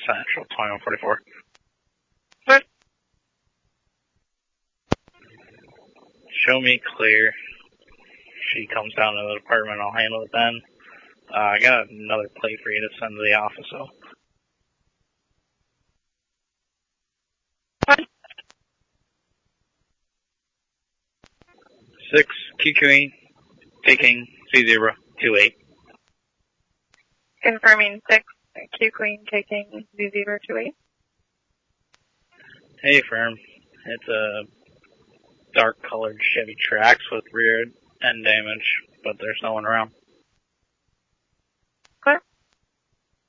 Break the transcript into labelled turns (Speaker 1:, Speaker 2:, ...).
Speaker 1: Central 2144.
Speaker 2: What?
Speaker 1: Show me clear. She comes down to the department, I'll handle it then. I got another plate for you to send to the office, though.
Speaker 2: What?
Speaker 1: 6 QQE, taking Z028.
Speaker 2: Confirming 6 Q Queen taking Z028.
Speaker 1: Hey, firm. It's a dark-colored Chevy Trax with rear end damage, but there's no one around.